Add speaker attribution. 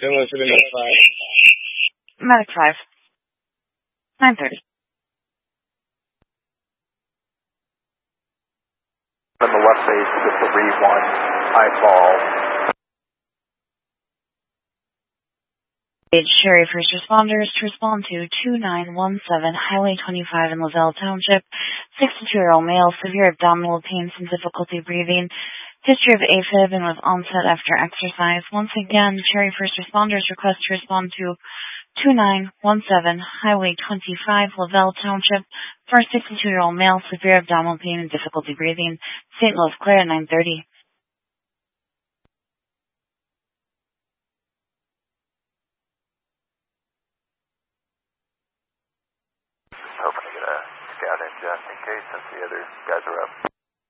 Speaker 1: Similar to the Medic 5.
Speaker 2: Medic 5. 9:30.
Speaker 3: On the left base with the 3-1, high fall.
Speaker 2: Sherry first responders to respond to 2917 Highway 25 in Lavelle Township. 62-year-old male, severe abdominal pains and difficulty breathing. History of AFib and was onset after exercise. Once again, Cherry first responders request to respond to 2917 Highway 25, Lavelle Township, for a 62-year-old male, severe abdominal pain and difficulty breathing. St. Louis Claire at 9:30.